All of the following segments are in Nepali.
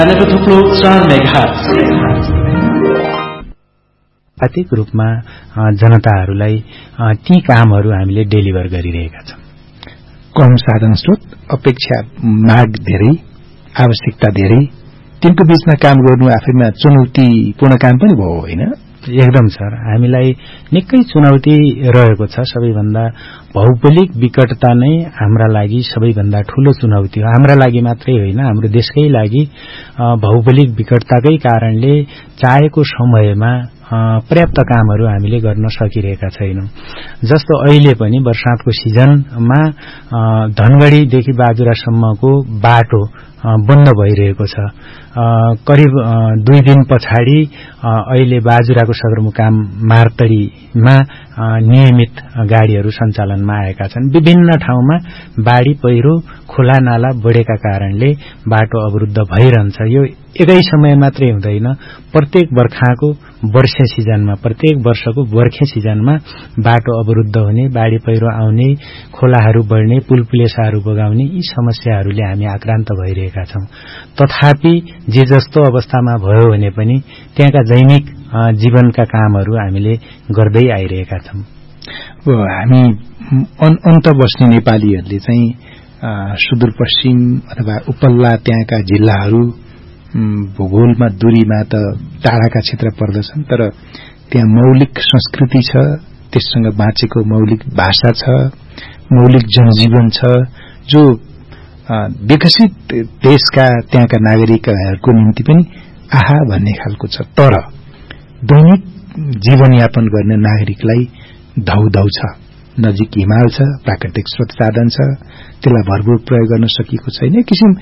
प्रत्येक रूपमा जनताहरूलाई ती कामहरू हामीले डेलिभर गरिरहेका छौं। कम साधन स्रोत, अपेक्षा माग धेरै, आवश्यकता धेरै, तिनको बीचमा काम गर्नु आफैमा चुनौतीपूर्ण काम पनि भयो होइन? एकदम सर, हामीलाई निकै चुनौती रहेको छ। सबैभन्दा भौगोलिक विकटता नै हाम्रा लागि सबैभन्दा ठूलो चुनौती हो। हाम्रा लागि मात्रै होइन, हाम्रो देशकै लागि भौगोलिक विकटताकै कारणले चाहेको समयमा पर्याप्त कामहरू हामीले गर्न सकिरहेका छैनौं। जस्तो अहिले पनि वर्षातको सिजनमा धनगढीदेखि बाजुरासम्मको बाटो बन्द भइरहेको छ। करिब 2 दिन पछाडि अहिले बाजुराको सदरमुकाम मार्तडीमा नियमित गाड़ीहरू सञ्चालनमा आएका छन्। विभिन्न ठाउँमा बाढ़ी पहिरो, खोला नाला बढेका कारणले बाटो अवरुद्ध भइरहन्छ। यो एकै समय मात्रै हुँदैन, प्रत्येक बर्खाको वर्षे सिजनमा, प्रत्येक वर्षको बर्खे सिजनमा बाटो अवरुद्ध हुने, बाढ़ी पहिरो आउने, खोलाहरू बढ्ने, पुलपुलेसाहरू बगाउने, यी समस्याहरूले हामी आक्रान्त भइरहेका छौं। तथापि जे जस्तो अवस्थामा भयो भने पनि त्यहाँका दैनिक जीवनका कामहरू हामीले गर्दै आइरहेका छौं। हामी अन्त बस्ने नेपालीहरूले चाहिँ सुदूरपश्चिम अथवा उपल्ला त्यहाँका जिल्लाहरू भूगोलमा दूरीमा त टाढाका क्षेत्र पर्दछन्, तर त्यहाँ मौलिक संस्कृति छ, त्यससँग बाँचेको मौलिक भाषा छ, मौलिक जनजीवन छ, जो विकसित देशका त्यहाँका नागरिकहरूको निम्ति पनि आहा भन्ने खालको छ। तर दैनिक जीवनयापन गर्ने नागरिकलाई धौधौ छ। नजिक हिमाल छ, प्राकृतिक स्रोत साधन छ, त्यसलाई भरपूर प्रयोग गर्न सकिएको छैन। किसिम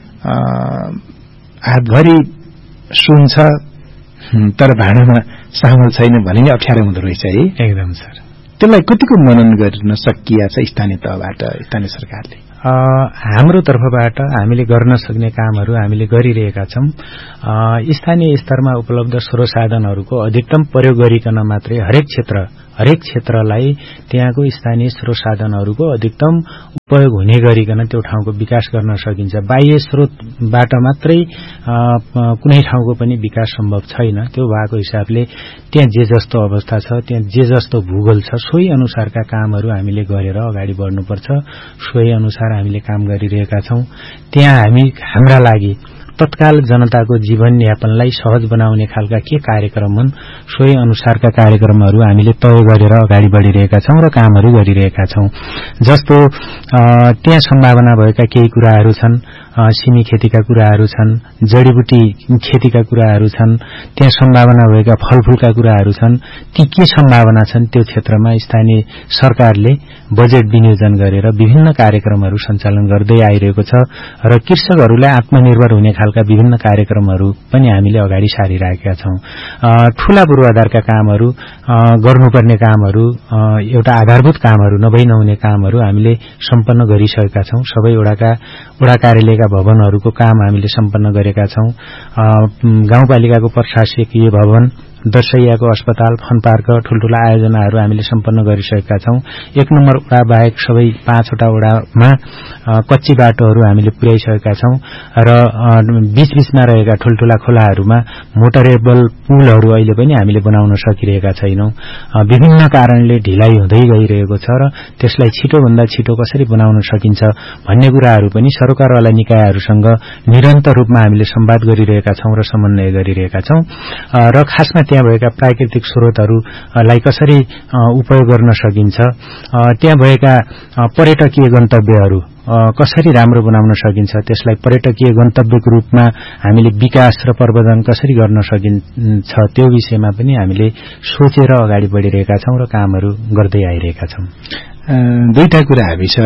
हातभरि सुन छ तर भाँडामा चामल छैन भने नि अप्ठ्यारो हुँदो रहेछ है। एकदम सर, त्यसलाई कतिको मनन गर्न सकिया छ स्थानीय तहबाट, स्थानीय सरकारले? हाम्रो तर्फबाट हामीले गर्न सक्ने कामहरू हामीले गरिरहेका छौं। स्थानीय स्तरमा उपलब्ध स्रोत साधनहरूको अधिकतम प्रयोग गरिकन मात्रै हरेक क्षेत्रलाई त्यहाँको स्थानीय स्रोत साधनहरूको अधिकतम उपयोग हुने गरिकन त्यो ठाउँको विकास गर्न सकिन्छ। बाह्य स्रोतबाट मात्रै कुनै ठाउँको पनि विकास सम्भव छैन। त्यो भएको हिसाबले त्यहाँ जे जस्तो अवस्था छ, त्यहाँ जे जस्तो भूगोल छ, सोही अनुसारका कामहरू हामीले गरेर अगाडि बढ्नुपर्छ। सोही अनुसार हामीले काम गरिरहेका छौं। त्यहाँ हाम्रा लागि तत्काल जनताको जीवनयापनलाई सहज बनाउने खालका के कार्यक्रम हुन्, सोही अनुसारका कार्यक्रमहरू हामीले तय गरेर अगाडि बढिरहेका छौं र कामहरू गरिरहेका छौं। जस्तो त्यहाँ सम्भावना भएका केही कुराहरू छन्, सिमी खेतीका कुराहरू छन्, जडीबुटी खेतीका कुराहरू छन्, त्यहाँ सम्भावना भएका फलफूलका कुराहरू छन्। ती के सम्भावना छन् त्यो क्षेत्रमा स्थानीय सरकारले बजेट विनियोजन गरेर विभिन्न कार्यक्रमहरू सञ्चालन गर्दै आइरहेको छ र कृषकहरूलाई आत्मनिर्भर हुने खालका विभिन्न कार्यक्रमहरू पनि हामीले अगाडि सारिरहेका छौं। ठूला पूर्वाधारका कामहरू, गर्नुपर्ने कामहरू, एउटा आधारभूत कामहरू, नभई नहुने कामहरू हामीले सम्पन्न गरिसकेका छौं। सबै वडा कार्यालयका भवनहरूको काम हामीले सम्पन्न गरेका छौं। गाउँपालिकाको प्रशासकीय भवन, दर्शैयाको अस्पताल, फन पार्क, ठूल्ठूला आयोजनाहरू हामीले सम्पन्न गरिसकेका छौं। 1 नम्बर वडा बाहेक सबै 5 वटा वडामा कच्ची बाटोहरू हामीले पुर्याइसकेका छौं र बीचबीचमा रहेका ठूल्ठूला खोलाहरूमा मोटरेबल पुलहरू अहिले पनि हामीले बनाउन सकिरहेका छैनौं। विभिन्न कारणले ढिलाइ हुँदै गइरहेको छ र त्यसलाई छिटोभन्दा छिटो कसरी बनाउन सकिन्छ भन्ने कुराहरू पनि सरकारवाला निकायहरूसँग निरन्तर रूपमा हामीले संवाद गरिरहेका छौं र समन्वय गरिरहेका छौं र खासमा त्यहाँ भएका प्राकृतिक स्रोतहरूलाई कसरी उपयोग गर्न सकिन्छ, त्यहाँ भएका पर्यटकीय गन्तव्यहरू कसरी राम्रो बनाउन सकिन्छ, त्यसलाई पर्यटकीय गन्तव्यको रूपमा हामीले विकास र प्रवर्धन कसरी गर्न सकिन्छ त्यो विषयमा पनि हामीले सोचेर अगाडि बढिरहेका छौं र कामहरू गर्दै आइरहेका छौं। दुईटा कुरा हामी छ,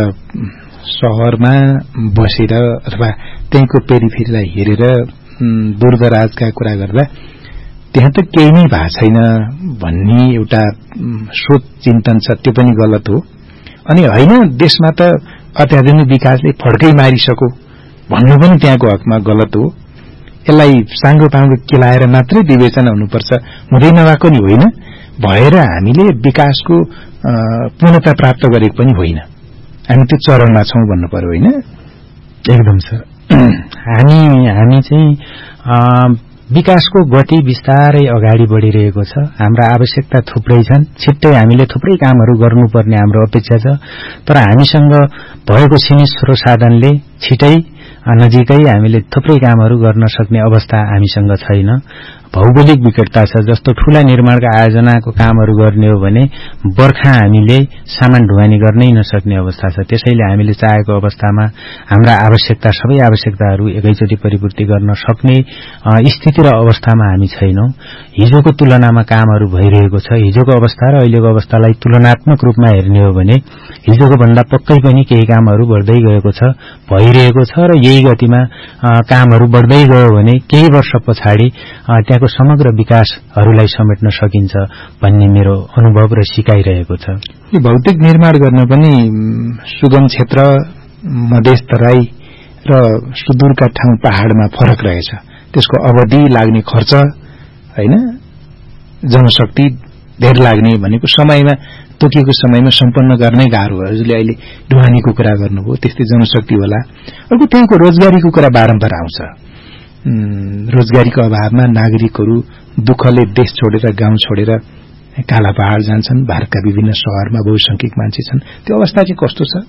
शहरमा बसेर अथवा त्यहीँको पेरिफेरीलाई हेरेर दूरदराजका कुरा गर्दा त्यहाँ त केही नै भएको छैन भन्ने एउटा सोच चिन्तन छ, त्यो पनि गलत हो। अनि होइन देशमा त अत्याधुनिक विकासले फड्कै मारिसक्यो भन्नु पनि त्यहाँको हकमा गलत हो। यसलाई साङ्गो पाङ्गो केलाएर मात्रै विवेचना हुनुपर्छ, हुँदै नभएको नि होइन, भएर हामीले विकासको पूर्णता प्राप्त गरेको पनि होइन। हामी त्यो चरणमा छौं भन्नु पर्यो होइन? एकदम सर। हामी चाहिँ विकासको गति बिस्तारै अगाडि बढ़िरहेको छ। हाम्रा आवश्यकता थुप्रै छन्, छिट्टै हामीले थुप्रै कामहरू गर्नुपर्ने हाम्रो अपेक्षा छ। तर हामीसँग भएको सीमित स्रोत साधनले छिटै नजिकै हामीले थुप्रै कामहरू गर्न सक्ने अवस्था हामीसँग छैन। भौगोलिक विकटता छ। जस्तो ठूला निर्माणका आयोजनाको कामहरू गर्ने हो भने बर्खा हामीले सामान ढुवानी गर्नै नसक्ने अवस्था छ। त्यसैले हामीले चाहेको अवस्थामा हाम्रा सबै आवश्यकताहरू एकैचोटि परिपूर्ति गर्न सक्ने स्थिति र अवस्थामा हामी छैनौं। हिजोको तुलनामा कामहरू भइरहेको छ। हिजोको अवस्था र अहिलेको अवस्थालाई तुलनात्मक रूपमा हेर्ने हो भने हिजोको भन्दा पक्कै पनि केही कामहरू बढ्दै गएको छ, भइरहेको छ र यही गतिमा कामहरू बढ्दै गयो भने केही वर्ष पछाडि त्यहाँको समग्र विकासहरूलाई समेट्न सकिन्छ भन्ने मेरो अनुभव र सिकाइरहेको छ। यो भौतिक निर्माण गर्न पनि सुगम क्षेत्र, मधेस तराई र सुदूरका ठाउँ पहाड़मा फरक रहेछ। त्यसको अवधि, लाग्ने खर्च, हैन, जनशक्ति धेर लाग्ने भनेको समयमा तोकिएको समयमा सम्पन्न गर्नै गाह्रो हो। हजुरले अहिले ढुवानीको कुरा गर्नुभयो, त्यस्तै जनशक्ति होला। अर्को त्यहाँको रोजगारीको कुरा बारम्बार आउँछ। रोजगारीको अभावमा नागरिकहरू दुःखले देश छोडेर, गाउँ छोडेर काला पहाड़ जान्छन्। भारतका विभिन्न शहरमा बहुसंख्यक मान्छे छन्। त्यो अवस्था चाहिँ कस्तो छ?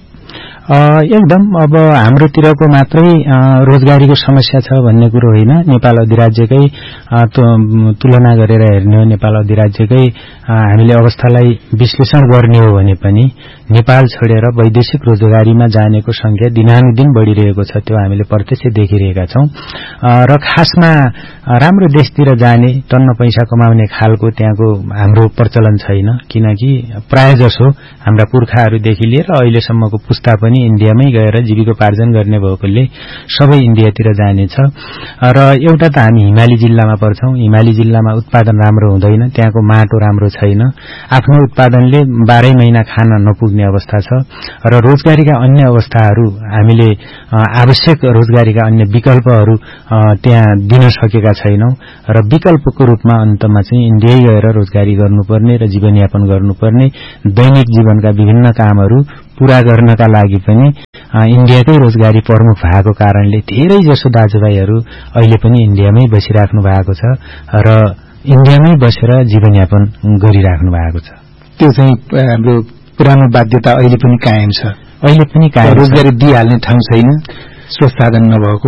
एकदम अब हाम्रोतिरको मात्रै रोजगारीको समस्या छ भन्ने कुरो होइन। नेपाल अधिराज्यकै तुलना गरेर हेर्ने हो, नेपाल अधिराज्यकै हामीले अवस्थालाई विश्लेषण गर्ने हो भने पनि नेपाल छोडेर वैदेशिक रोजगारीमा जानेको संख्या दिनानुदिन बढ़िरहेको छ। त्यो हामीले प्रत्यक्ष देखिरहेका छौं। र खासमा राम्रो देशतिर जाने, टन्न पैसा कमाउने खालको त्यहाँको हाम्रो प्रचलन छैन। किनकि प्रायजसो हाम्रा पुर्खाहरूदेखि लिएर अहिलेसम्मको पुस्ता पनि इन्डियामै गएर जीविकोपार्जन गर्ने भएकोले सबै इन्डियातिर जानेछ। र एउटा त हामी हिमाली जिल्लामा पर्छौं। हिमाली जिल्लामा उत्पादन राम्रो हुँदैन, त्यहाँको माटो राम्रो छैन, आफ्नो उत्पादनले 12 महिना खान नपुग्ने अवस्था छ। र रोजगारीका अन्य अवस्थाहरू हामीले आवश्यक रोजगारीका अन्य विकल्पहरू त्यहाँ दिन सकेका छैनौं। र विकल्पको रूपमा अन्तमा चाहिँ इन्डियै गएर रोजगारी गर्नुपर्ने र जीवनयापन गर्नुपर्ने, दैनिक जीवनका विभिन्न कामहरू पूरा गर्नका लागि पनि इन्डियाकै रोजगारी प्रमुख भएको कारणले धेरै जसो दाजुभाइहरू अहिले पनि इन्डियामै बसिराख्नु भएको छ र इन्डियामै बसेर जीवनयापन गरिराख्नु भएको छ। त्यो चाहिँ हाम्रो पुरानो बाध्यता अहिले पनि कायम छ। अहिले पनि कायम। रोजगारी दिइहाल्ने ठाउँ छैन, स्रोत साधन नभएको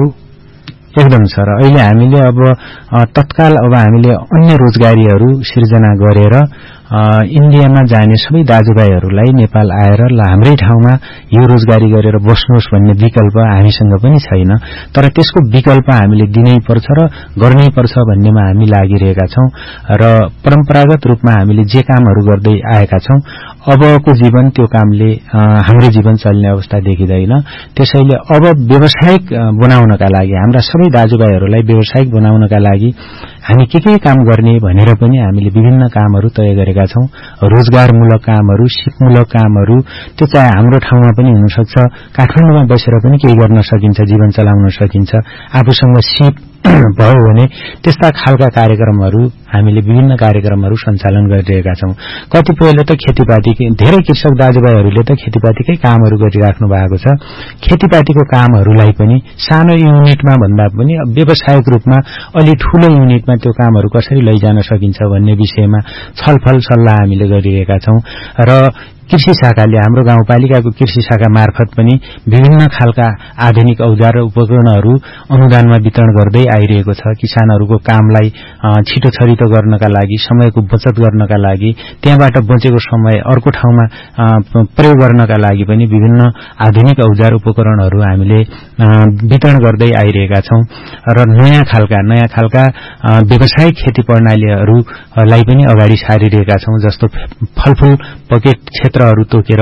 एकदम छ। र अहिले हामीले अब तत्काल हामीले अन्य रोजगारीहरू सिर्जना गरेर इन्डियामा जाने सबै दाजुभाइहरूलाई नेपाल आएर हाम्रै ठाउँमा यो रोजगारी गरेर बस्नुहोस् भन्ने विकल्प हामीसँग पनि छैन। तर त्यसको विकल्प हामीले दिनै पर्छ र गर्नै पर्छ भन्नेमा हामी लागिरहेका छौं। र परम्परागत रूपमा हामीले जे कामहरू गर्दै आएका छौं, अबको जीवन त्यो कामले हाम्रो जीवन चल्ने अवस्था देखिँदैन। त्यसैले अब व्यावसायिक बनाउनका लागि, हाम्रा सबै दाजुभाइहरूलाई व्यावसायिक बनाउनका लागि हामी के काम गर्ने भनेर पनि हामीले विभिन्न कामहरू तय गरेका छौं। रोजगारमूलक कामहरू, सिपमूलक कामहरू, त्यो चाहे हाम्रो ठाउँमा पनि हुन सक्छ, काठमाडौँमा बसेर पनि केही गर्न सकिन्छ, जीवन चलाउन सकिन्छ। आफूसँग सिप भयो भने त्यस्ता खालका कार्यक्रमहरू हामीले विभिन्न कार्यक्रमहरू सञ्चालन गरिरहेका छौं। कतिपयले त खेतीपाती, धेरै कृषक दाजुभाइहरूले त खेतीपातीकै कामहरू गरिराख्नु भएको छ। खेतीपातीको कामहरूलाई पनि सानो युनिटमा भन्दा पनि व्यावसायिक रूपमा अलि ठूलो युनिटमा त्यो कामहरू कसरी लैजान सकिन्छ भन्ने विषयमा छलफल सल्लाह हामीले गरिरहेका छौं। र कृषि शाखाले, हाम्रो गाउँपालिकाको कृषि शाखा मार्फत पनि विभिन्न खालका आधुनिक औजार र उपकरणहरू अनुदानमा वितरण गर्दै आइरहेको छ। किसानहरूको कामलाई छिटो छरितो गर्नका लागि, समयको बचत गर्नका लागि, त्यहाँबाट बचेको समय अर्को ठाउँमा प्रयोग गर्नका लागि पनि विभिन्न आधुनिक औजार उपकरणहरू हामीले वितरण गर्दै आइरहेका छौं। र नयाँ खालका व्यावसायिक खेती प्रणालीहरूलाई पनि अगाडि सारिरहेका छौं। जस्तो फलफूल पकेट क्षेत्रहरू तोकेर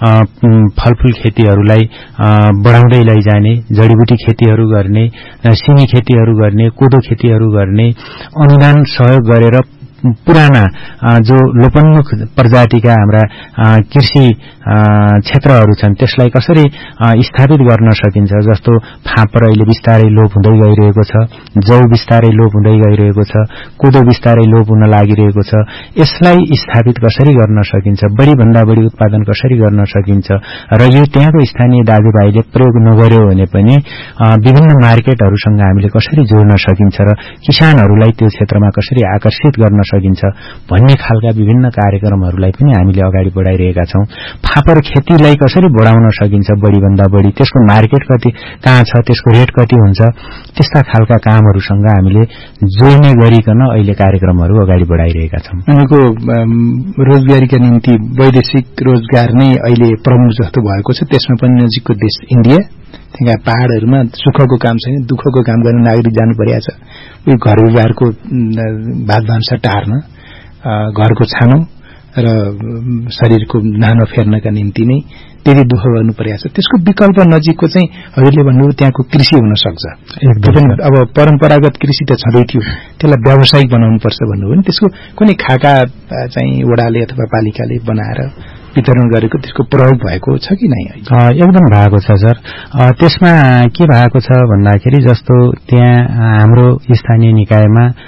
फलफूल खेतीहरूलाई बढाउँदै लैजाने, जडीबुटी खेतीहरू गर्ने, सिमी खेतीहरू गर्ने, कोदो खेतीहरू गर्ने, अनुदान सहयोग गरेर पुराना जो लोपोन्मुख प्रजातिका हाम्रा कृषि क्षेत्रहरू छन् त्यसलाई कसरी स्थापित गर्न सकिन्छ। जस्तो फापर अहिले बिस्तारै लोप हुँदै गइरहेको छ, जौ बिस्तारै लोप हुँदै गइरहेको छ, कोदो बिस्तारै लोप हुन लागिरहेको छ। यसलाई स्थापित कसरी गर्न सकिन्छ, बढीभन्दा बढी उत्पादन कसरी गर्न सकिन्छ र यो त्यहाँको स्थानीय दाजुभाइले प्रयोग नगर्यो भने पनि विभिन्न मार्केटहरूसँग हामीले कसरी जोड्न सकिन्छ र किसानहरूलाई त्यो क्षेत्रमा कसरी आकर्षित गर्न सकिन्छ भन्ने खालका विभिन्न कार्यक्रमहरूलाई पनि हामीले अगाडि बढाइरहेका छौं। फापर खेतीलाई कसरी बढाउन सकिन्छ बढीभन्दा बढी, त्यसको मार्केट कति कहाँ छ, त्यसको रेट कति हुन्छ, त्यस्ता खालका कामहरूसँग हामीले जोड्ने गरिकन अहिले कार्यक्रमहरू अगाडि बढाइरहेका छौं। उनको रोजगारीका निम्ति वैदेशिक रोजगार नै अहिले प्रमुख जस्तो भएको छ। त्यसमा पनि नजिकको देश इन्डिया, त्यहाँ पहाड़हरूमा सुखको काम छैन, दुःखको काम गर्न नागरिक जानु परिया छ। उही घर गुजारको भात भान्सा टार्न, घरको छानो र शरीरको नानो फेर्नका निम्ति नै त्यति दुःख गर्नु परिया छ। त्यसको विकल्प नजिकको चाहिँ हजुरले भन्नुभयो त्यहाँको कृषि हुन सक्छ। अब परम्परागत कृषि त छँदै थियो, त्यसलाई व्यावसायिक बनाउनु पर्छ भन्नुभयो नि, त्यसको कुनै खाका चाहिँ वडाले अथवा पालिकाले बनाएर वितरण गरेको त्यसको प्रयोग भएको छ कि नै? एकदम भएको छ सर। त्यसमा के भएको छ भन्दाखेरि जस्तो त्यहाँ हाम्रो स्थानीय निकाय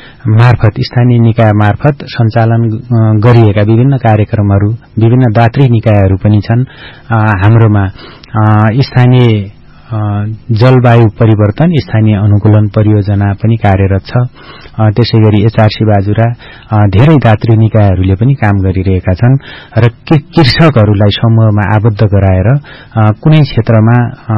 मार्फत सञ्चालन गरिएका विभिन्न कार्यक्रमहरू, विभिन्न दात्री निकायहरू पनि छन्। हाम्रोमा स्थानीय जलवायु परिवर्तन स्थानीय अनुकूलन परियोजना पनि कार्यरत छ। त्यसैगरी एचआरसी बाजुरा धेरै दात्री निकायहरूले पनि काम गरिरहेका छन् र कृषकहरूलाई समूहमा आबद्ध गराएर कुनै क्षेत्रमा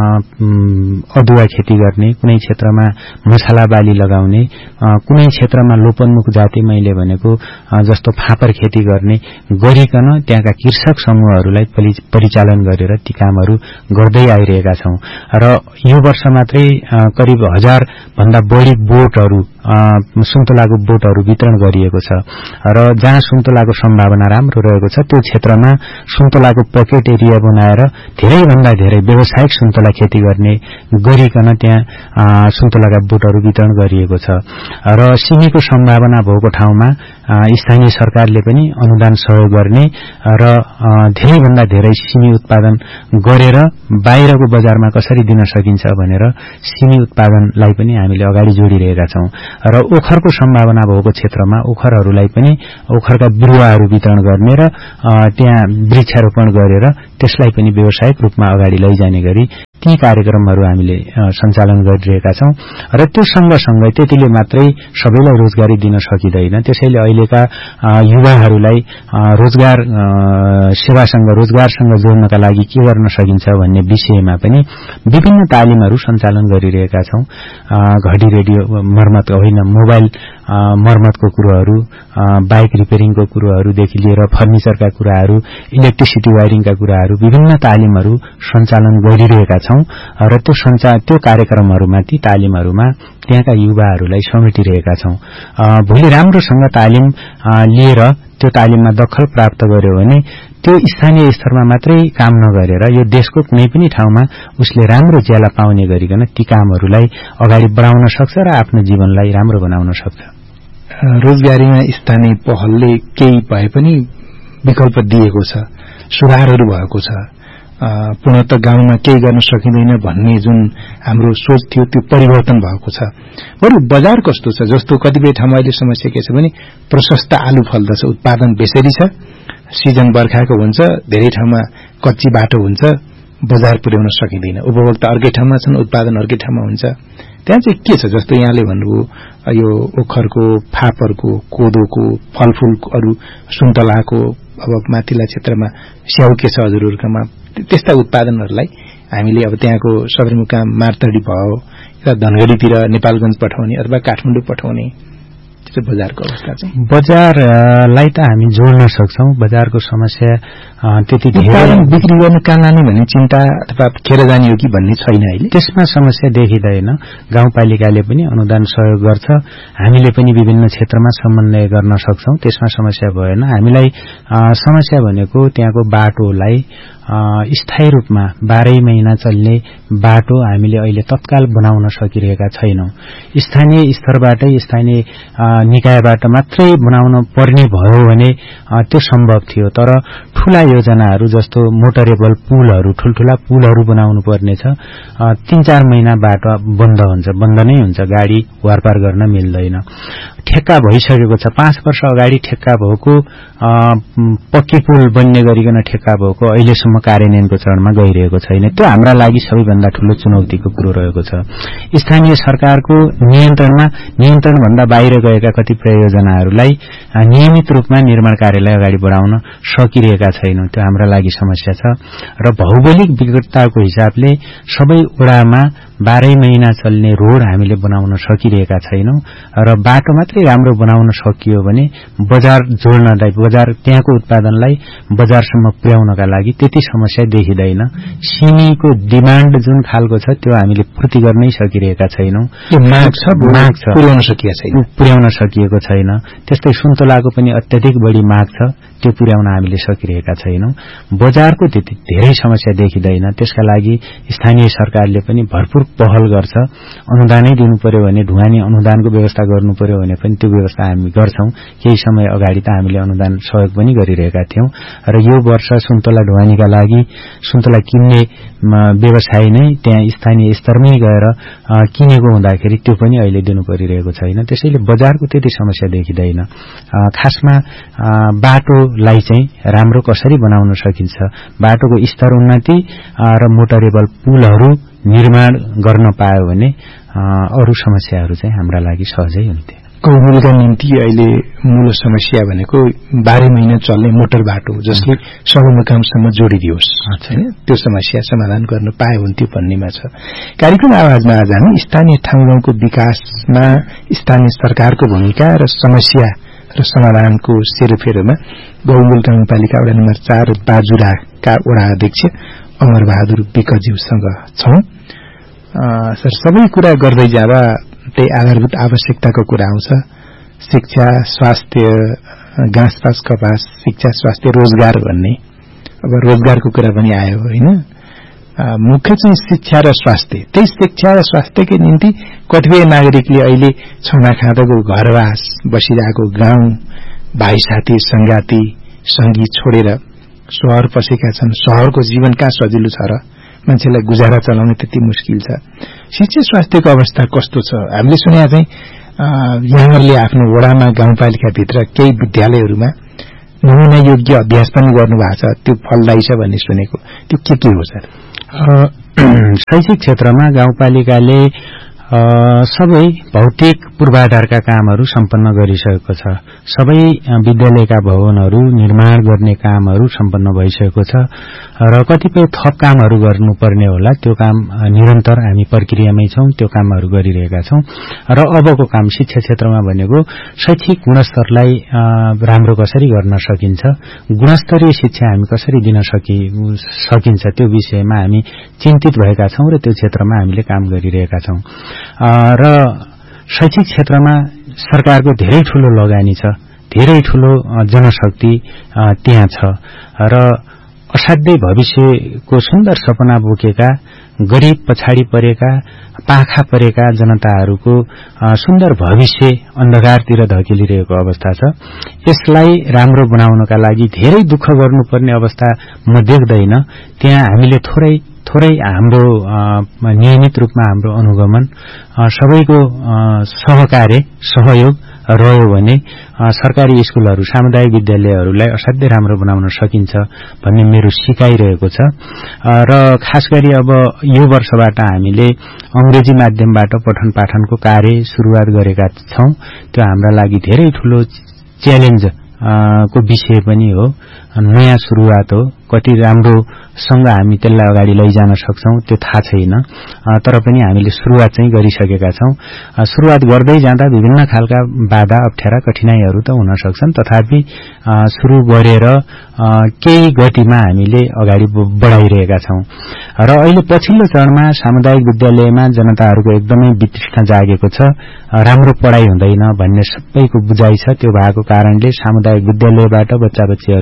अदुवा खेती गर्ने, कुनै क्षेत्रमा मसला बाली लगाउने, कुनै क्षेत्रमा लोपोन्मुख जाति मैले भनेको जस्तो फापर खेती गर्ने गरिकन त्यहाँका कृषक समूहहरूलाई परिचालन गरेर ती कामहरू गर्दै आइरहेका छौं। र यो वर्ष मात्रै करिब 1000 भन्दा बढी बोटहरू, सुन्तलाको बोटहरू वितरण गरिएको छ र जहाँ सुन्तलाको सम्भावना राम्रो रहेको छ त्यो क्षेत्रमा सुन्तलाको पकेट एरिया बनाएर धेरै भन्दा धेरै व्यावसायिक सुन्तला खेती गर्ने गरिकन त्यहाँ सुन्तलाका बोटहरू वितरण गरिएको छ। र सिमीको सम्भावना भएको ठाउँमा स्थानीय सरकारले पनि अनुदान सहयोग गर्ने र धेरै भन्दा धेरै सिमी उत्पादन गरेर बाहिरको बजारमा कसरी दिन सकिन्छ भनेर सिमी उत्पादनलाई पनि हामीले अगाडि जोडिरहेका छौं। र ओखरको सम्भावना भएको क्षेत्रमा ओखरहरूलाई पनि ओखरका बिरुवाहरू वितरण गर्ने र त्यहाँ वृक्षारोपण गरेर त्यसलाई पनि व्यावसायिक रूपमा अगाडि लैजाने गरी ती कार्यक्रमहरू हामीले सञ्चालन गरिरहेका छौं। र त्यो सँगसँगै त्यतिले मात्रै सबैलाई रोजगारी दिन सकिँदैन। त्यसैले अहिलेका युवाहरूलाई रोजगार सेवासँग रोजगारसँग जोड्नका लागि के गर्न सकिन्छ भन्ने विषयमा पनि विभिन्न तालिमहरू सञ्चालन गरिरहेका छौं। घडी रेडियो मर्मत होइन, मोबाइल मर्मतको कुराहरू, बाइक रिपेयरिङको कुराहरूदेखि लिएर फर्निचरका कुराहरू, इलेक्ट्रिसिटी वायरिङका कुराहरू, विभिन्न तालिमहरू सञ्चालन गरिरहेका छौं। र त्यो कार्यक्रमहरूमा, ती तालिमहरूमा त्यहाँका युवाहरूलाई समेटिरहेका छौं। भोलि राम्रोसँग तालिम लिएर त्यो तालिममा दखल प्राप्त गर्यो भने त्यो स्थानीय स्तरमा मात्रै काम नगरेर यो देशको कुनै पनि ठाउँमा उसले राम्रो ज्याला पाउने गरिकन ती कामहरूलाई अगाडि बढाउन सक्छ र आफ्नो जीवनलाई राम्रो बनाउन सक्छ। रोजगारीमा स्थानीय पहलले केही भए पनि विकल्प दिएको छ, सुधारहरू भएको छ। पूर्णत गाउँमा केही गर्न सकिँदैन भन्ने जुन हाम्रो सोच थियो त्यो परिवर्तन भएको छ। बरु बजार कस्तो छ? जस्तो कतिपय ठाउँमा अहिले समस्या के छ भने प्रशस्त आलु फल्दछ, उत्पादन बेसरी छ, सिजन बर्खाको हुन्छ, धेरै ठाउँमा कच्ची बाटो हुन्छ, बजार पुर्याउन सकिँदैन। उपभोक्ता अर्कै ठाउँमा छन्, उत्पादन अर्कै ठाउँमा हुन्छ। त्यहाँ चाहिँ के छ? जस्तो यहाँले भन्नुभयो यो ओखरको, फापरको, कोदोको, फलफूलको, अरू सुन्तलाको, अब माथिल्ला क्षेत्रमा स्याउ के छ हजुरहरूकोमा, त्यस्ता उत्पादनहरूलाई हामीले अब त्यहाँको सदरमुकाम मार्तडी भयो या धनगढ़ीतिर नेपालगञ्ज पठाउने अथवा काठमाडौँ पठाउने बजारको अवस्था चाहिँ? बजारलाई त हामी जोड्न सक्छौं। बजारको समस्या त्यति धेरै बिक्री गर्न कहाँ लाने भन्ने चिन्ता अथवा खेर जाने हो कि भन्ने छैन अहिले। त्यसमा समस्या देखिँदैन। गाउँपालिकाले पनि अनुदान सहयोग गर्छ, हामीले पनि विभिन्न क्षेत्रमा समन्वय गर्न सक्छौं, त्यसमा समस्या भएन। हामीलाई समस्या भनेको त्यहाँको बाटोलाई स्थायी रूपमा 12 महिना चल्ने बाटो हामीले अहिले तत्काल बनाउन सकिरहेका छैनौं। स्थानीय स्तरबाटै स्थानीय निकायबाट मात्रै बनाउन पर्ने भयो भने त्यो सम्भव थियो, तर ठूला योजनाहरू जस्तो मोटरेबल पुलहरू, ठूलठूला पुलहरू बनाउनु पर्नेछ। 3-4 महिना बाटो बन्द नै हुन्छ, गाडी वारपार गर्न मिल्दैन। ठेक्का भइसकेको छ, 5 वर्ष अगाडि ठेक्का भएको पक्की पुल बन्ने गरिकन ठेक्का भएको अहिलेसम्म कार्यान्वयनको चरणमा गइरहेको छैन। त्यो हाम्रा लागि सबैभन्दा ठूलो चुनौतीको कुरो रहेको छ। स्थानीय सरकारको नियन्त्रणभन्दा बाहिर गएका कतिपय योजनाहरूलाई नियमित रूपमा निर्माण कार्यलाई अगाडि बढाउन सकिरहेका छैनौं, त्यो हाम्रा लागि समस्या छ। र भौगोलिक विकटताको हिसाबले सबै वडामा 12 महिना चल्ने रोड हामीले बनाउन सकिरहेका छैनौं र बाटो मात्रै राम्रो बनाउन सकियो भने बजार जोड्नलाई, बजार त्यहाँको उत्पादनलाई बजारसम्म पुर्याउनका लागि त्यति समस्या देखिँदैन। सिमीको डिमान्ड जुन खालको छ त्यो हामीले पूर्ति गर्नै सकिरहेका छैनौं। माग छ पुर्याउन सकिएको छैन। त्यस्तै सुन्तलाको पनि अत्यधिक बढी माग छ, त्यो पुर्याउन हामीले सकिरहेका छैनौं। बजारको त्यति धेरै समस्या देखिँदैन। त्यसका लागि स्थानीय सरकारले पनि भरपूर पहल गर्छ। अनुदानै दिनु पर्यो भने ढुवानी अनुदानको व्यवस्था गर्नु पर्यो भने पनि त्यो व्यवस्था हामी गर्छौं। केही समय अगाडि त हामीले अनुदान सहयोग पनि गरिरहेका थियौं र यो वर्ष सुन्तला ढुवानीका लागि सुन्तला किन्ने व्यवसाय नै त्यहाँ स्थानीय स्तरमै गएर किनेको हुँदाखेरि त्यो पनि अहिले दिनु परिरहेको छैन। त्यसैले बजारको त्यति समस्या देखिँदैन। खासमा बाटोलाई चाहिँ राम्रो कसरी बनाउन सकिन्छ, बाटोको स्तर उन्नति र मोटरेबल पुलहरू निर्माण गर्न पायो भने अरू समस्याहरू चाहिँ हाम्रा लागि सहजै हुन्थे। गौमूलका निम्ति अहिले मूल समस्या भनेको 12 महिना चल्ने मोटर बाटो जसले सदरमुकामसम्म जोडिदियोस्, त्यो समस्या समाधान गर्न पाए हुन्थ्यो भन्नेमा छ। कार्यक्रम आवाजमा आज हामी स्थानीय ठाउँको विकासमा स्थानीय सरकारको भूमिका र समस्या र समाधानको सेरोफेरोमा गौमूल गाउँपालिका वडा नम्बर 4 बाजुराका वडा अध्यक्ष अमरबहादुर विकज्यूसँग छौं। सर, सबै कुरा गर्दै जाँदा त्यही आधारभूत आवश्यकताको कुरा आउँछ। शिक्षा, स्वास्थ्य, घाँसपास कपास, शिक्षा, स्वास्थ्य, रोजगार भन्ने। अब रोजगारको कुरा पनि आयो होइन। मुख्य चाहिँ शिक्षा र स्वास्थ्य। त्यही शिक्षा र स्वास्थ्यकै निम्ति कतिपय नागरिकले अहिले छानाखाँदको घरवास बसिरहेको गाउँ, भाइ साथी संगाती संगी छोडेर शहर पसेका छन्। शहरको जीवन कहाँ सजिलो छ र? मान्छेलाई गुजारा चलाउन त्यति मुस्किल छ। शिक्षा स्वास्थ्यको अवस्था कस्तो छ? हामीले सुने चाहिँ यहाँहरूले आफ्नो वडामा गाउँपालिकाभित्र केही विद्यालयहरूमा नमुना योग्य अभ्यास पनि गर्नुभएको छ, त्यो फलदायी छ भन्ने सुनेको। त्यो के हो सर? शैक्षिक क्षेत्रमा गाउँपालिकाले सबै भौतिक पूर्वाधारका कामहरू सम्पन्न गरिसकेको छ। सबै विद्यालयका भवनहरू निर्माण गर्ने कामहरू सम्पन्न भइसकेको छ र कतिपय थप कामहरू गर्नुपर्ने होला। त्यो काम निरन्तर हामी प्रक्रियामै छौं, त्यो कामहरू गरिरहेका छौं। र अबको काम शिक्षा क्षेत्रमा भनेको शैक्षिक गुणस्तरलाई राम्रो कसरी गर्न सकिन्छ, गुणस्तरीय शिक्षा हामी कसरी दिन सकिन्छ, त्यो विषयमा हामी चिन्तित भएका छौं र त्यो क्षेत्रमा हामीले काम गरिरहेका छौं। र शैक्षिक क्षेत्रमा सरकारको धेरै ठूलो लगानी छ, धेरै ठूलो जनशक्ति त्यहाँ छ र असाध्यै भविष्यको सुन्दर सपना बोकेका, गरीब पछाडि परेका, पाखा परेका जनताहरूको सुन्दर भविष्य अन्धकारतिर धकेलिरहेको अवस्था छ। यसलाई राम्रो बनाउनका लागि धेरै दुःख गर्नुपर्ने अवस्था म देख्दैन। त्यहाँ हामीले थोरै हाम्रो नियमित रूपमा हाम्रो अनुगमन, सबैको सहकार्य सहयोग रह्यो भने सरकारी स्कूलहरू, सामुदायिक विद्यालयहरूलाई असाध्यै राम्रो बनाउन सकिन्छ भन्ने मेरो सिकाइरहेको छ। र खास गरी अब यो वर्षबाट हामीले अंग्रेजी माध्यमबाट पठन पाठनको कार्य सुरुवात गरेका छौं। त्यो हाम्रा लागि धेरै ठूलो च्यालेन्ज को विषय पनि हो, नयाँ सुरुवात हो। कति राम्रोसँग हामी त्यसलाई अगाडि लैजान सक्छौं त्यो थाहा छैन, तर पनि हामीले सुरुवात चाहिँ गरिसकेका छौं। सुरुवात गर्दै जाँदा विभिन्न खालका बाधा, अप्ठ्यारा, कठिनाइहरू त हुन सक्छन्, तथापि सुरु गरेर केही गतिमा हामीले अगाडि बढाइरहेका छौं। र अहिले पछिल्लो चरणमा सामुदायिक विद्यालयमा जनताहरूको एकदमै वितृष्णा जागेको छ, राम्रो पढाइ हुँदैन भन्ने सबैको बुझाइ छ। त्यो भएको कारणले सामुदायिक विद्यालयबाट बच्चा-बच्चीहरूलाई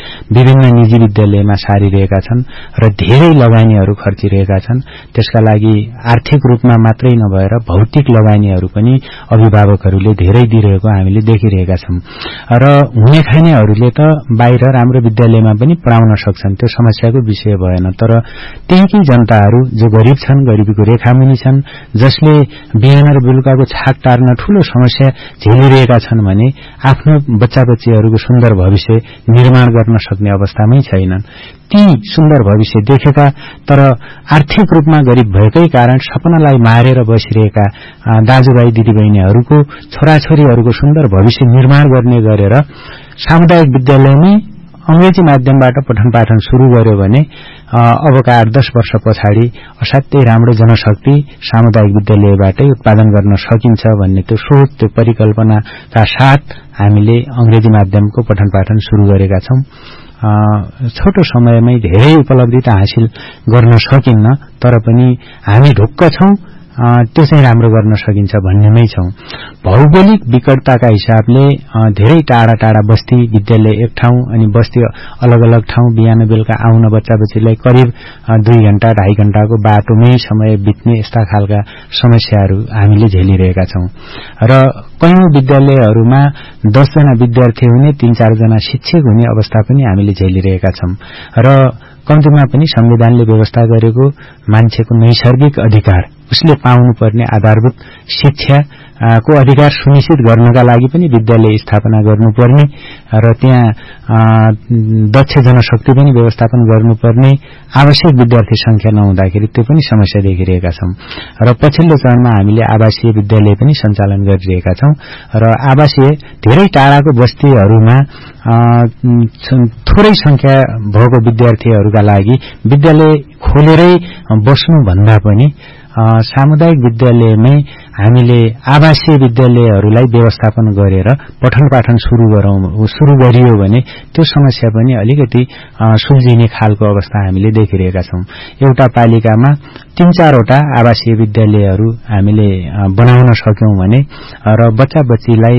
विभिन्न निजी विद्यालयमा सारिरहेका छन् र धेरै लगानीहरू खर्चिरहेका छन्। त्यसका लागि आर्थिक रूपमा मात्रै नभएर भौतिक लगानीहरू पनि अभिभावकहरूले धेरै दिइरहेको हामीले देखिरहेका छौं र हुने खानेहरूले त बाहिर राम्रो विद्यालयमा पनि पढाउन सक्छन्, त्यो समस्याको विषय भएन। तर त्यहीकै जनताहरू जो गरिब छन्, गरिबीको रेखामुनि छन्, जसले बिहान र बेलुकाको छाक टार्न ठूलो समस्या झेलिरहेका छन् भने आफ्नो बच्चाबच्चीहरूको सुन्दर भविष्य निर्माण गर्न सक्ने अवस्थामै छैनन्। ती सुन्दर भविष्य देखेका तर आर्थिक रूपमा गरिब भएकै कारण सपनालाई मारेर बसिरहेका दाजुभाइ दिदीबहिनीहरूको छोराछोरीहरूको सुन्दर भविष्य निर्माण गर्ने गरेर सामुदायिक विद्यालयमै अंग्रेजी माध्यमबाट पठन पाठन शुरू गर्यो भने अबका 8-10 वर्ष पछाडि असाध्यै राम्रो जनशक्ति सामुदायिक विद्यालयबाटै उत्पादन गर्न सकिन्छ भन्ने त्यो सोच, त्यो परिकल्पनाका साथ हामीले अंग्रेजी माध्यमको पठन पाठन शुरू गरेका छौं। छोटो समयमै धेरै उपलब्धि त हासिल गर्न सकिन्न, तर पनि हामी ढुक्क छौं त्यो चाहिँ राम्रो गर्न सकिन्छ भन्नेमै छौं। भौगोलिक विकटताका हिसाबले धेरै टाढा टाढा बस्ती विद्यालय एक ठाउँ अनि बस्ती अलग अलग ठाउँ बिहान बेलुका आउन बच्चाबच्चीलाई करिब 2 घण्टा 2.5 घण्टाको बाटोमै समय बित्ने यस्ता खालका समस्याहरू हामीले झेलिरहेका छौं र कयौं विद्यालयहरूमा 10 जना विद्यार्थी हुने 3-4 जना शिक्षक हुने अवस्था पनि हामीले झेलिरहेका छौं र कम्तीमा पनि संविधानले व्यवस्था गरेको मान्छेको नैसर्गिक अधिकार, उसले पाउनुपर्ने आधारभूत शिक्षाको अधिकार सुनिश्चित गर्नका लागि पनि विद्यालय स्थापना गर्नुपर्ने र त्यहाँ दक्ष जनशक्ति पनि व्यवस्थापन गर्नुपर्ने, आवश्यक विद्यार्थी संख्या नहुँदाखेरि त्यो पनि समस्या देखिरहेका छौं र पछिल्लो चरणमा हामीले आवासीय विद्यालय पनि सञ्चालन गरिरहेका छौं र आवासीय धेरै टाढाको बस्तीहरूमा थोरै संख्या भएको विद्यार्थीहरूका लागि विद्यालय खोलेरै बस्नु भन्दा पनि सामुदायिक विद्यालयमै हामीले आवासीय विद्यालयहरूलाई व्यवस्थापन गरेर पठन पाठन शुरू गरियो भने त्यो समस्या पनि अलिकति सुल्झिने खालको अवस्था हामीले देखिरहेका छौं। एउटा पालिकामा 3-4 वटा आवासीय विद्यालयहरू हामीले बनाउन सक्यौं भने र बच्चा-बच्चीलाई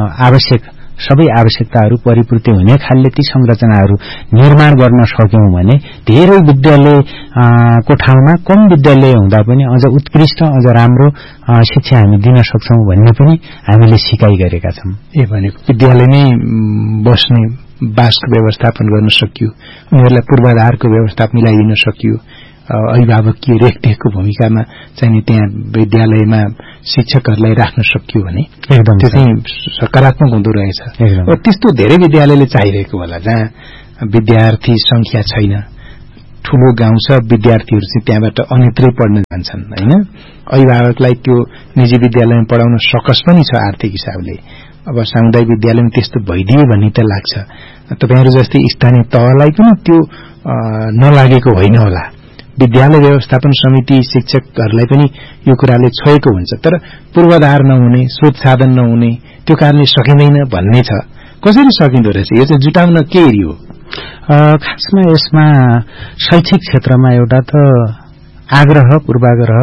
सबै आवश्यकताहरू परिपूर्ति हुने खालले ती संरचनाहरू निर्माण गर्न सक्यौं भने धेरै विद्यालयको ठाउँमा कम विद्यालय हुँदा पनि अझ उत्कृष्ट, अझ राम्रो शिक्षा हामी दिन सक्छौं भन्ने पनि हामीले सिकाइ गरेका छौं। भनेको विद्यालयमै बस्ने बासको व्यवस्थापन गर्न सकियो, उनीहरूलाई पूर्वाधारको व्यवस्था मिलाइदिन सकियो, अभिभावकीय रेखदेखको भूमिकामा चाहिँ त्यहाँ विद्यालयमा शिक्षकहरूलाई राख्न सकियो भने एकदम त्यो चाहिँ सकारात्मक हुँदो रहेछ। त्यस्तो धेरै विद्यालयले चाहिरहेको होला जहाँ विद्यार्थी संख्या छैन, ठूलो गाउँ छ, विद्यार्थीहरू चाहिँ त्यहाँबाट अन्यत्रै पढ्न जान्छन् हैन। अभिभावकलाई त्यो निजी विद्यालयमा पढाउन सकस पनि छ आर्थिक हिसाबले। अब सामुदायिक विद्यालयमा त्यस्तो भइदियो भन्ने त लाग्छ। तपाईहरु जस्तै स्थानीय तहलाई पनि त्यो नलागेको होइन होला। विद्यालय व्यवस्थापन समिति शिक्षकहरूलाई पनि यो कुराले छोएको हुन्छ, तर पूर्वाधार नहुने, स्रोत साधन नहुने, त्यो कारणले सकिँदैन भन्ने छ। कसरी सकिँदो रहेछ यो चाहिँ जुटाउन के हो? खासमा यसमा शैक्षिक क्षेत्रमा एउटा त आग्रह पूर्वाग्रह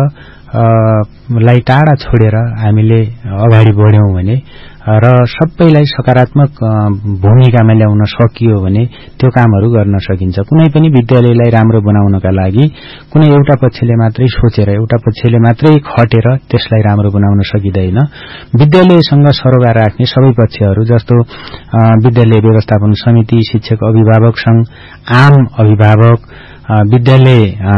लाई टाढा छोडेर हामीले अगाडि बढ्यौं भने र सबैलाई सकारात्मक भूमिकामा ल्याउन सकियो भने त्यो कामहरू गर्न सकिन्छ। कुनै पनि विद्यालयलाई राम्रो बनाउनका लागि कुनै एउटा पक्षले मात्रै सोचेर, एउटा पक्षले मात्रै खटेर त्यसलाई राम्रो बनाउन सकिदैन। विद्यालयसँग सरोकार राख्ने सबै पक्षहरू जस्तो विद्यालय व्यवस्थापन समिति, शिक्षक अभिभावक संघ, आम अभिभावक, विद्यालय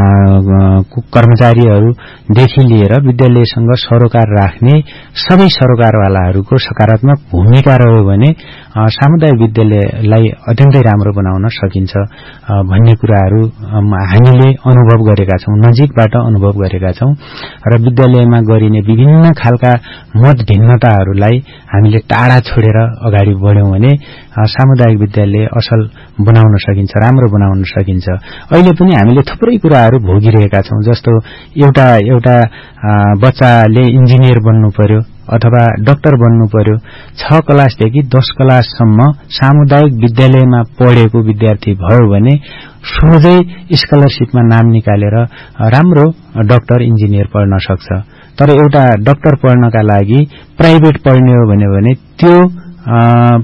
कर्मचारीहरूदेखि लिएर विद्यालयसँग सरोकार राख्ने सबै सरोकारवालाहरूको सकारात्मक भूमिका रह्यो भने सामुदायिक विद्यालयलाई अत्यन्तै राम्रो बनाउन सकिन्छ भन्ने कुराहरू हामीले अनुभव गरेका छौं, नजिकबाट अनुभव गरेका छौं र विद्यालयमा गरिने विभिन्न खालका मत भिन्नताहरूलाई हामीले टाढा छोडेर अगाडि बढ्यौं भने सामुदायिक विद्यालय असल बनाउन सकिन्छ, राम्रो बनाउन सकिन्छ। अहिले पनि हामीले थुप्रै कुराहरू भोगिरहेका छौं, जस्तो एउटा बच्चाले इन्जिनियर बन्नु पर्यो अथवा डाक्टर बन्नु पर्यो, 6 क्लासदेखि 10 क्लाससम्म सामुदायिक विद्यालयमा पढेको विद्यार्थी भयो भने सोझै स्कलरशिपमा नाम निकालेर राम्रो डाक्टर इन्जिनियर पढ्न सक्छ। तर एउटा डाक्टर पढ्नका लागि प्राइभेट पढ्ने हो भने त्यो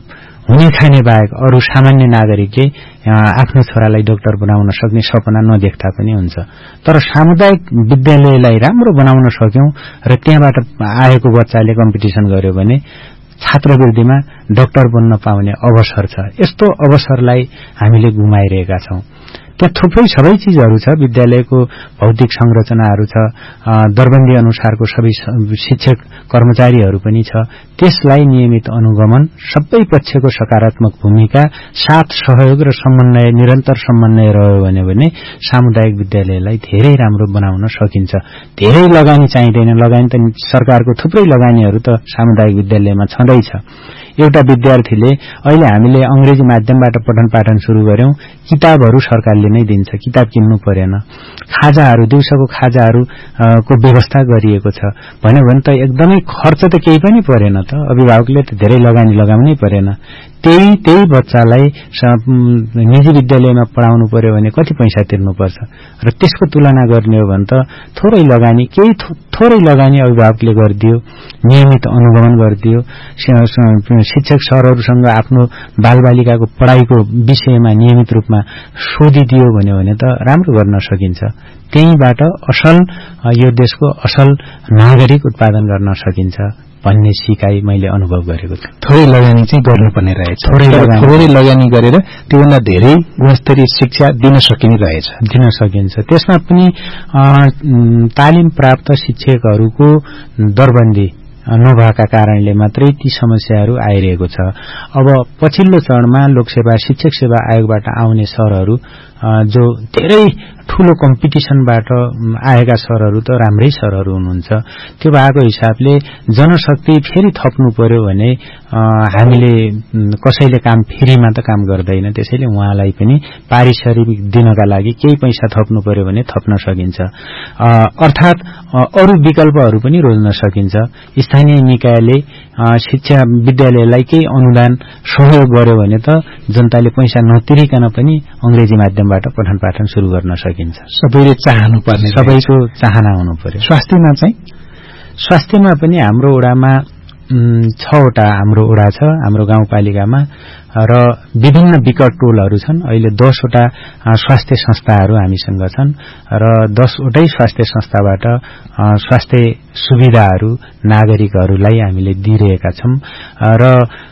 हुने खाने बाहेक अरू सामान्य नागरिकले आफ्नो छोरालाई डाक्टर बनाउन सक्ने सपना नदेख्दा पनि हुन्छ। तर सामुदायिक विद्यालयलाई राम्रो बनाउन सक्यौं र त्यहाँबाट आएको बच्चाले कम्पिटिसन गर्यो भने छात्रवृत्तिमा डाक्टर बन्न पाउने अवसर छ। यस्तो अवसरलाई हामीले गुमाइरहेका छौं। त्यहाँ थुप्रै सबै चीजहरू छ, विद्यालयको भौतिक संरचनाहरू छ, दरबन्दी अनुसारको सबै शिक्षक कर्मचारीहरू पनि छ। त्यसलाई नियमित अनुगमन, सबै पक्षको सकारात्मक भूमिका, साथ सहयोग र समन्वय, निरन्तर समन्वय रह्यो भने सामुदायिक विद्यालयलाई धेरै राम्रो बनाउन सकिन्छ। धेरै लगानी चाहिँदैन, लगानी त सरकारको थुप्रै लगानीहरू त सामुदायिक विद्यालयमा छँदैछ। एउटा विद्यार्थीले अहिले हामीले अंग्रेजी माध्यमबाट पठन पाठन शुरू गर्यौं, किताबहरू सरकारले नै दिन्छ, किताब किन्नु परेन। खाजाहरू, दिउँसोको खाजाहरू को व्यवस्था गरिएको छ भन्यो भने त एकदमै खर्च त केही पनि परेन त, अभिभावकले त धेरै लगानी लगाउनै परेन। त्यही बच्चालाई निजी विद्यालयमा पढाउनु पर्यो भने कति पैसा तिर्नुपर्छ र त्यसको तुलना गर्ने हो भने त थोरै लगानी अभिभावकले गरिदियो, नियमित अनुगमन गरिदियो, शिक्षक सरहरूसँग आफ्नो बालबालिकाको पढाइको विषयमा नियमित रूपमा सोधिदियो भन्यो भने त राम्रो गर्न सकिन्छ। त्यहीबाट असल यो देशको असल नागरिक उत्पादन गर्न सकिन्छ भन्ने सिकाइ मैले अनुभव गरेको छु। थोरै लगानी चाहिँ गर्नुपर्ने रहेछ, थोरै लगानी गरेर त्योभन्दा धेरै गुणस्तरीय शिक्षा दिन सकिने रहेछ, दिन सकिन्छ। त्यसमा पनि तालिम प्राप्त शिक्षकहरूको दरबन्दी नभएका कारणले मात्रै ती समस्याहरू आइरहेको छ। अब पछिल्लो चरणमा लोकसेवा शिक्षक सेवा आयोगबाट आउने सरहरू जो धेरै ठूलो कम्पिटिसनबाट आएका सरहरू त राम्रै सरहरू हुनुहुन्छ। त्यो भएको हिसाबले जनशक्ति फेरि थप्नु पर्यो भने हामीले कसैले काम फ्रीमा त काम गर्दैन, त्यसैले उहाँलाई पनि पारिश्रमिक दिनका लागि केही पैसा थप्नु पर्यो भने थप्न सकिन्छ। अर्थात अरू विकल्पहरू पनि रोज्न सकिन्छ। स्थानीय निकायले शिक्षा विद्यालयलाई केही अनुदान सहयोग गर्यो भने त जनताले पैसा नतिरिकन पनि अंग्रेजी माध्यमबाट पठन पाठन शुरू गर्न सकिन्छ। सबैले चाहनुपर्ने, सबैको चाहना हुनु पर्यो। स्वास्थ्यमा पनि हाम्रो ओडामा 6 वटा हाम्रो ओडा छ, हाम्रो गाउँपालिकामा, र विभिन्न विकट टोलहरू छन्। अहिले 10 वटा स्वास्थ्य संस्थाहरू हामीसँग छन् र 10 वटै स्वास्थ्य संस्थाबाट स्वास्थ्य सुविधाहरू नागरिकहरूलाई हामीले दिइरहेका छौं र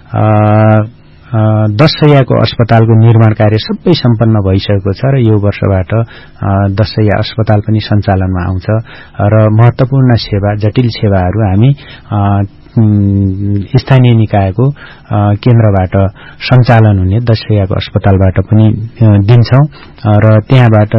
10 शैय्याको अस्पतालको निर्माण कार्य सबै सम्पन्न भइसकेको छ र यो वर्षबाट 10 शैय्या अस्पताल पनि सञ्चालनमा आउँछ र महत्वपूर्ण सेवा, जटिल सेवाहरू हामी स्थानीय निकायको केन्द्रबाट सञ्चालन हुने 10 शैय्याको अस्पतालबाट पनि दिन्छौं र त्यहाँबाट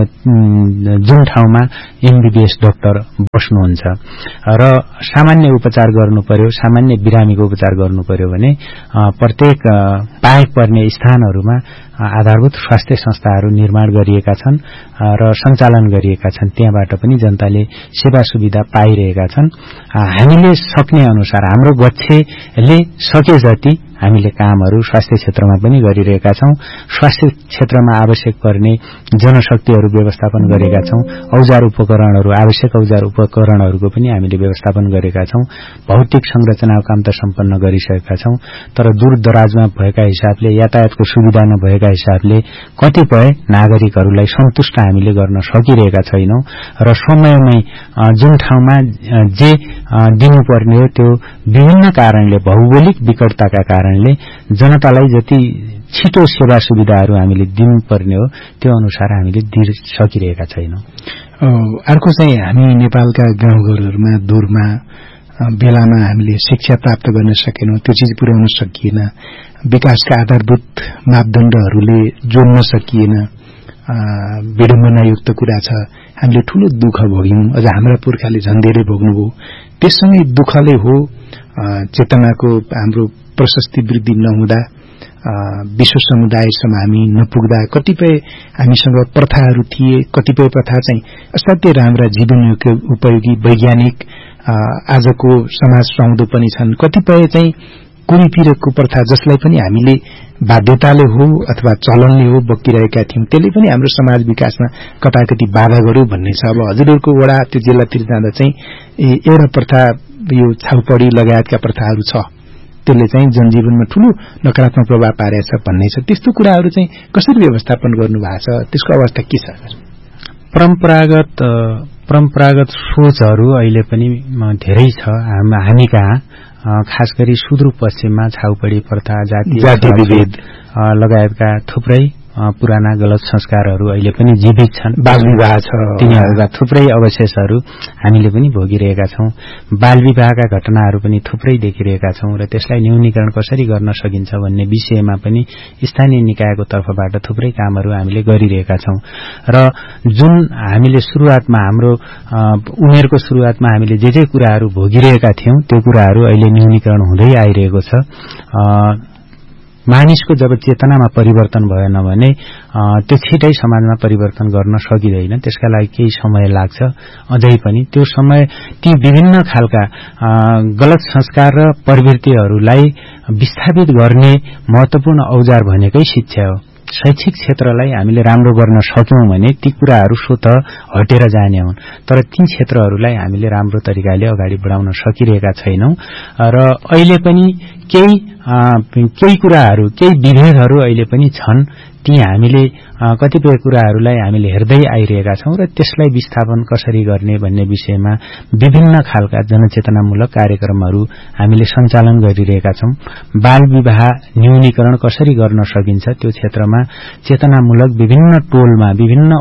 जुन ठाउँमा एमबीबीएस डाक्टर बस्नुहुन्छ र सामान्य उपचार गर्नु पर्यो, सामान्य बिरामीको उपचार गर्नु पर्यो भने प्रत्येक पाएक पर्ने स्थानहरूमा आधारभूत स्वास्थ्य संस्थाहरू निर्माण गरिएका छन् र सञ्चालन गरिएका छन्। त्यहाँबाट पनि जनताले सेवा सुविधा पाइरहेका छन्। हामीले सक्ने अनुसार हाम्रो गच्छेले सके जति हामीले कामहरू स्वास्थ्य क्षेत्रमा पनि गरिरहेका छौं। स्वास्थ्य क्षेत्रमा आवश्यक पर्ने जनशक्तिहरू व्यवस्थापन गरेका छौं। औजार उपकरणहरू, आवश्यक औजार उपकरणहरूको पनि हामीले व्यवस्थापन गरेका छौं। भौतिक संरचनाको काम त सम्पन्न गरिसकेका छौं, तर दूरदराजमा भएका हिसाबले, यातायातको सुविधा नभएका हिसाबले कतिपय नागरिकहरूलाई सन्तुष्ट हामीले गर्न सकिरहेका छैनौं र समयमै जुन ठाउँमा जे दिनुपर्ने हो त्यो विभिन्न कारणले, भौगोलिक विकटताका कारणले जनतालाई जति छिटो सेवा सुविधाहरू हामीले दिनुपर्ने हो त्यो अनुसार हामीले दिन सकिरहेका छैनौं। अर्को चाहिँ हामी नेपालका गाउँघरहरूमा दूरमा बेलामा हामीले शिक्षा प्राप्त गर्न सकेनौं, त्यो चीज पुर्याउन सकिएन, विकासका आधारभूत मापदण्डहरूले जोड्न सकिएन, विडम्बनायुक्त कुरा छ। हामीले ठूलो दुःख भोग्यौं, अझ हाम्रा पुर्खाले झन् धेरै भोग्नुभयो। त्यससँगै दुःखले हो चेतनाको हाम्रो प्रशस्ति वृद्धि नहुँदा, विश्व समुदायसम्म हामी नपुग्दा कतिपय हामीसँग प्रथाहरू थिए, कतिपय प्रथा चाहिँ असाध्यै राम्रा जीवन उपयोगी वैज्ञानिक आजको समाज सुहाउँदो पनि छन्। कतिपय चाहिँ कुरीति र कुप्रथा जसलाई पनि हामीले बाध्यताले हो अथवा चलनले हो बकिरहेका थियौं, त्यसले पनि हाम्रो समाज विकासमा कताकति बाधा गर्यो भन्ने छ। अब हजुरहरूको वडा त्यो जिल्लातिर जाँदा चाहिँ एउटा प्रथा, यो छाउपडी लगायतका प्रथाहरू छ, त्यसले चाहिँ जनजीवनमा ठूलो नकारात्मक प्रभाव पारेको छ भन्ने छ। त्यस्तो कुराहरू चाहिँ कसरी व्यवस्थापन गर्नु भएको छ, त्यसको अवस्था के छ? परम्परागत सोचहरू अहिले पनि धेरै छ हामी कहाँ, खास गरी सुदूरपश्चिममा छाउपडी प्रथा, जाति विभेद लगायतका थुप्रै पुराना गलत संस्कारहरू अहिले पनि जीवित छन्। बाल विवाह छ, तिनीहरूका थुप्रै अवशेषहरू हामीले पनि भोगिरहेका छौं। बाल विवाहका घटनाहरू पनि थुप्रै देखिरहेका छौं र त्यसलाई न्यूनीकरण कसरी गर्न सकिन्छ भन्ने विषयमा पनि स्थानीय निकायको तर्फबाट थुप्रै कामहरू हामीले गरिरहेका छौं। र जुन हामीले सुरुवातमा हाम्रो उमेरको सुरुवातमा हामीले जे कुराहरू भोगिरहेका थियौं त्यो कुराहरू अहिले न्यूनीकरण हुँदै आइरहेको छ। मानिसको जब चेतनामा परिवर्तन भएन भने त्यो छिटै समाजमा परिवर्तन गर्न सकिँदैन। त्यसका लागि केही समय लाग्छ अझै पनि। त्यो समय ती विभिन्न खालका गलत संस्कार र प्रवृत्तिहरूलाई विस्थापित गर्ने महत्वपूर्ण औजार भनेकै शिक्षा हो। शैक्षिक क्षेत्रलाई हामीले राम्रो गर्न सक्यौं भने ती कुराहरू स्वतः हटेर जाने हुन्। तर ती क्षेत्रहरूलाई हामीले राम्रो तरिकाले अगाडि बढाउन सकिरहेका छैनौं र अहिले पनि केही कुराहरू, केही विभेदहरू अहिले पनि छन्। ती हामीले कतिपय कुराहरूलाई हामीले हेर्दै आइरहेका छौं र त्यसलाई विस्थापन कसरी गर्ने भन्ने विषयमा विभिन्न खालका जनचेतनामूलक कार्यक्रमहरू हामीले सञ्चालन गरिरहेका छौं। बाल विवाह न्यूनीकरण कसरी गर्न सकिन्छ त्यो क्षेत्रमा चेतनामूलक विभिन्न टोलमा, विभिन्न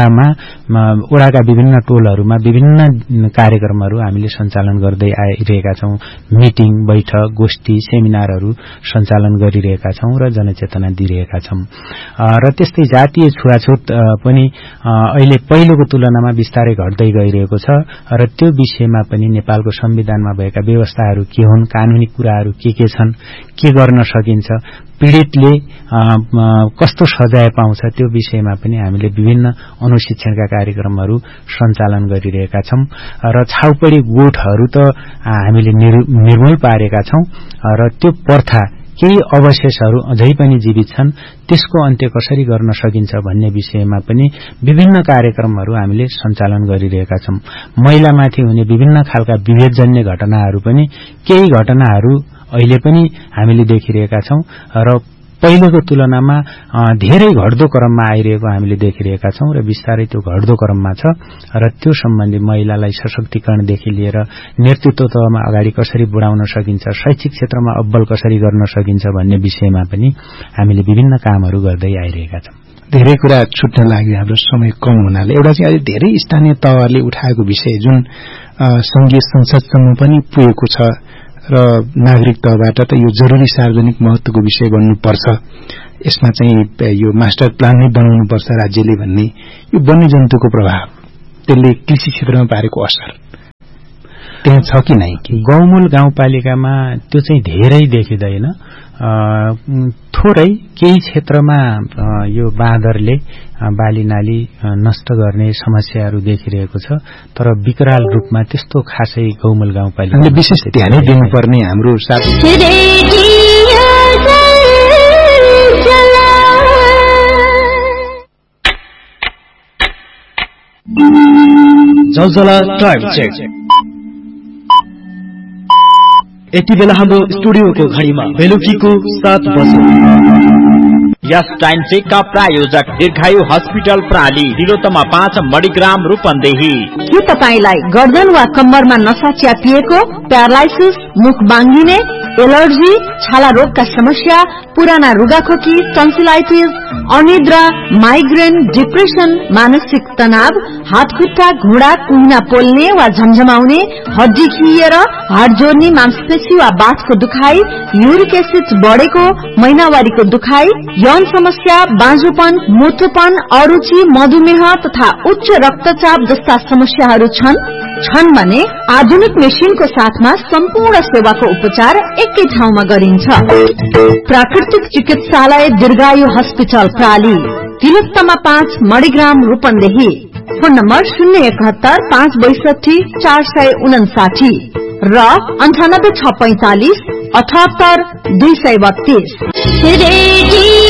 ओडाका विभिन्न टोलहरूमा विभिन्न कार्यक्रमहरू हामीले सञ्चालन गर्दै आइरहेका छौं। मिटिङ, बैठक, गोष्ठी, सेमिनारहरू सञ्चालन गरिरहेका छौं र जनचेतना दिइरहेका छौं। र त्यस्तै जातीय छुवाछुत पनि अहिले पहिलोको तुलनामा बिस्तारै घट्दै गइरहेको छ र त्यो विषयमा पनि नेपालको संविधानमा भएका व्यवस्थाहरू के हुन्, कानूनी कुराहरू के छन्, के गर्न सकिन्छ, पीड़ितले कस्तो सजाय पाउँछ त्यो विषयमा पनि हामीले विभिन्न अनुशिक्षणका कार्यक्रमहरू सञ्चालन गरिरहेका छौं र छाउपडी गोठहरू त हामीले निर्मूल पारेका छौं र त्यो प्रथा केही अवशेषहरू अझै पनि जीवित छन्। त्यसको अन्त्य कसरी गर्न सकिन्छ भन्ने विषयमा पनि विभिन्न कार्यक्रमहरू हामीले सञ्चालन गरिरहेका छौं। महिलामाथि हुने विभिन्न खालका विभेदजन्य घटनाहरू पनि केही घटनाहरू अहिले पनि हामीले देखिरहेका छौं र पहिलेको तुलनामा धेरै घट्दो क्रममा आइरहेको हामीले देखिरहेका छौं र बिस्तारै त्यो घट्दो क्रममा छ र त्यो सम्बन्धी महिलालाई सशक्तिकरणदेखि लिएर नेतृत्वमा अगाडि कसरी बढाउन सकिन्छ, शैक्षिक क्षेत्रमा अब्बल कसरी गर्न सकिन्छ भन्ने विषयमा पनि हामीले विभिन्न कामहरू गर्दै आइरहेका छौं। धेरै कुरा छुट्न लाग्यो, हाम्रो समय कम हुनाले। एउटा चाहिँ अहिले धेरै स्थानीय तहले उठाएको विषय जुन संघीय संसदसम्म पनि पुगेको छ र नागरिक तहबाट त यो जरुरी सार्वजनिक महत्वको विषय बन्नुपर्छ, यसमा चाहिँ यो मास्टर प्लान नै बनाउनुपर्छ राज्यले भन्ने, यो वन्यजन्तुको प्रभाव, त्यसले कृषि क्षेत्रमा पारेको असर त्यहाँ छ कि नै? गौमूल गाउँपालिकामा त्यो चाहिँ धेरै देखिँदैन। थोरै केही क्षेत्रमा यो बाँदरले बालीनाली नष्ट गर्ने समस्याहरू देखिरहेको छ, तर विकराल रूपमा त्यस्तो खासै गौमूल गाउँपालिकाले विशेष ध्यान दिनुपर्ने हाम्रो जलजला टाइम चेक। यति बेला हाम्रो स्टुडियोको घडीमा बेलुकीको 7 बजे। यस टाइम चेकका प्रायोजक दीर्घायु हस्पिटल प्राली, तिलोत्तमा 5 मणिग्राम रूपन्देही। के तपाईलाई गर्दन वा कम्मरमा नसा च्यापिएको, प्यारालाइसिस, मुख बाङ्गिने, एलर्जी, छाला रोगका समस्या, पुराना रुगाखोकी, टन्सिलाइटिस, अनिद्रा, माइग्रेन, डिप्रेसन, मानसिक तनाव, हातखुट्टा, घुँडा, कुहिना पोल्ने वा झमझमाउने, हड्डी खिएर, हाड जोड्ने, मांसपेशी वा बाथको दुखाइ, युरिक एसिड बढेको, महिनावारीको दुखाइ, यौन समस्या, बाँझोपन, मोटोपन, अरुचि, मधुमेह तथा उच्च रक्तचाप जस्ता समस्याहरू छन् भने आधुनिक मेसिनको साथमा सम्पूर्ण सेवाको उपचार एकै ठाउँमा गरिन्छ। प्राकृतिक चिकित्सालय दीर्घायु hospital प्राली, Tilottama 5 Manigram Rupandehi. Phone number 071 562 459 र 98 645 78 232।